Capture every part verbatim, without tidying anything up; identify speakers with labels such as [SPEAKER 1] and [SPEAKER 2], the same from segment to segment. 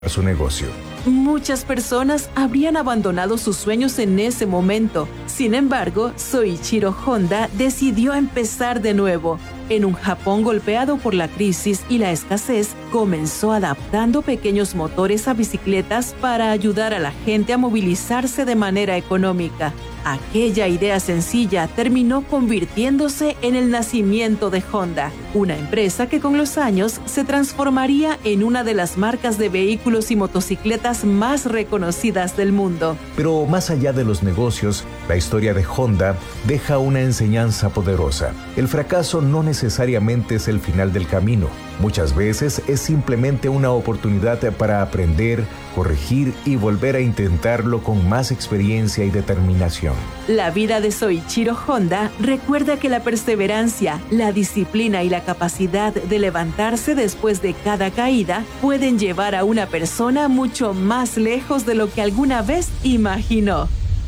[SPEAKER 1] su negocio.
[SPEAKER 2] Muchas personas habrían abandonado sus sueños en ese momento. Sin embargo, Soichiro Honda decidió empezar de nuevo. En un Japón golpeado por la crisis y la escasez, comenzó adaptando pequeños motores a bicicletas para ayudar a la gente a movilizarse de manera económica. Aquella idea sencilla terminó convirtiéndose en el nacimiento de Honda, una empresa que con los años se transformaría en una de las marcas de vehículos y motocicletas más reconocidas del mundo.
[SPEAKER 1] Pero más allá de los negocios, la historia de Honda deja una enseñanza poderosa. El fracaso no necesariamente es el final del camino. Muchas veces es simplemente una oportunidad para aprender, corregir y volver a intentarlo con más experiencia y determinación.
[SPEAKER 2] La vida de Soichiro Honda recuerda que la perseverancia, la disciplina y la capacidad de levantarse después de cada caída pueden llevar a una persona mucho más lejos de lo que alguna vez imaginó.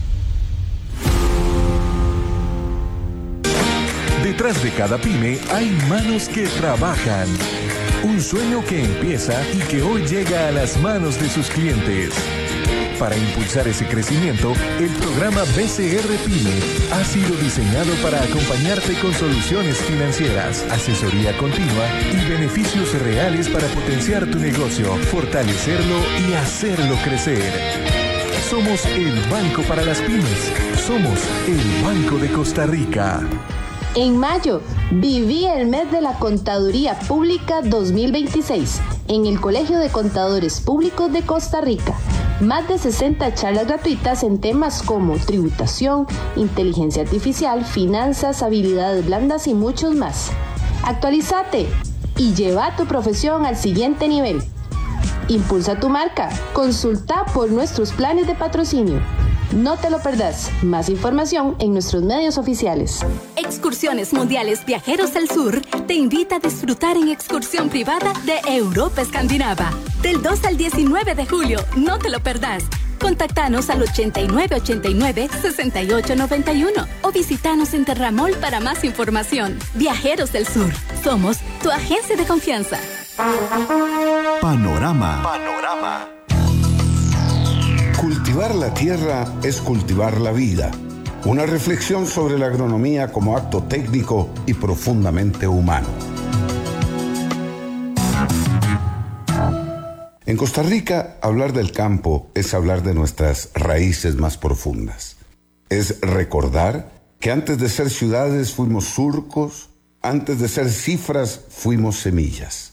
[SPEAKER 3] Detrás de cada pyme hay manos que trabajan. Un sueño que empieza y que hoy llega a las manos de sus clientes. Para impulsar ese crecimiento, el programa B C R Pyme ha sido diseñado para acompañarte con soluciones financieras, asesoría continua y beneficios reales para potenciar tu negocio, fortalecerlo y hacerlo crecer. Somos el Banco para las Pymes. Somos el Banco de Costa Rica.
[SPEAKER 4] En mayo, viví el mes de la Contaduría Pública dos mil veintiséis en el Colegio de Contadores Públicos de Costa Rica. Más de sesenta charlas gratuitas en temas como tributación, inteligencia artificial, finanzas, habilidades blandas y muchos más. Actualízate y lleva tu profesión al siguiente nivel. Impulsa tu marca. Consulta por nuestros planes de patrocinio. No te lo perdás. Más información en nuestros medios oficiales.
[SPEAKER 5] Excursiones Mundiales Viajeros al Sur te invita a disfrutar en excursión privada de Europa Escandinava. Del dos al diecinueve de julio. No te lo perdás. Contáctanos al ochenta y nueve ochenta y nueve, sesenta y ocho noventa y uno o visítanos en Terramol para más información. Viajeros del Sur. Somos tu agencia de confianza.
[SPEAKER 6] Panorama. Panorama. Cultivar la tierra es cultivar la vida. Una reflexión sobre la agronomía como acto técnico y profundamente humano. En Costa Rica, hablar del campo es hablar de nuestras raíces más profundas. Es recordar que antes de ser ciudades fuimos surcos, antes de ser cifras fuimos semillas.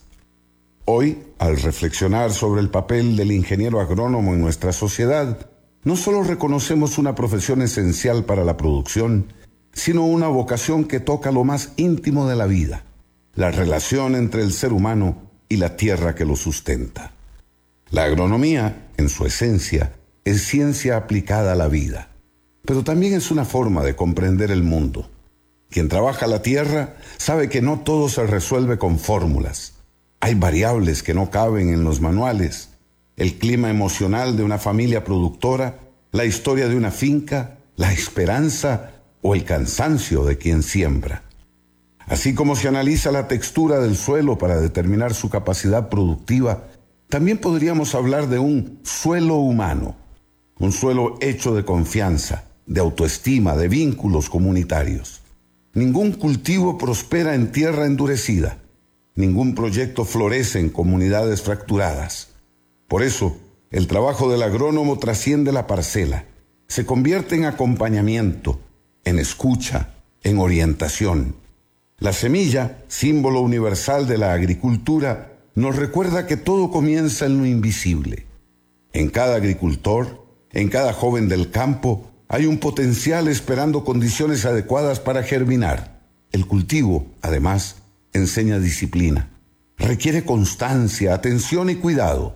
[SPEAKER 6] Hoy, al reflexionar sobre el papel del ingeniero agrónomo en nuestra sociedad, no solo reconocemos una profesión esencial para la producción, sino una vocación que toca lo más íntimo de la vida, la relación entre el ser humano y la tierra que lo sustenta. La agronomía, en su esencia, es ciencia aplicada a la vida, pero también es una forma de comprender el mundo. Quien trabaja la tierra sabe que no todo se resuelve con fórmulas. Hay variables que no caben en los manuales. El clima emocional de una familia productora, la historia de una finca, la esperanza o el cansancio de quien siembra. Así como se analiza la textura del suelo para determinar su capacidad productiva, también podríamos hablar de un suelo humano, un suelo hecho de confianza, de autoestima, de vínculos comunitarios. Ningún cultivo prospera en tierra endurecida. Ningún proyecto florece en comunidades fracturadas. Por eso, el trabajo del agrónomo trasciende la parcela, se convierte en acompañamiento, en escucha, en orientación. La semilla, símbolo universal de la agricultura, nos recuerda que todo comienza en lo invisible. En cada agricultor, en cada joven del campo, hay un potencial esperando condiciones adecuadas para germinar. El cultivo, además, enseña disciplina, requiere constancia, atención y cuidado.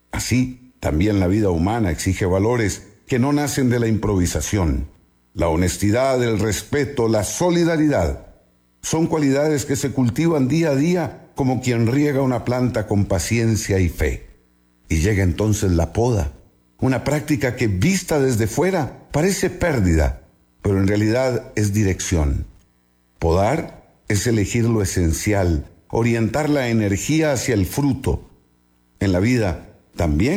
[SPEAKER 6] Así, también la vida humana exige valores que no nacen de la improvisación. La honestidad, el respeto, la solidaridad son cualidades que se cultivan día a día como quien riega una planta con paciencia y fe. Y llega entonces la poda, una práctica que vista desde fuera parece pérdida, pero en realidad es dirección. Podar es elegir lo esencial, orientar la energía hacia el fruto. En la vida, también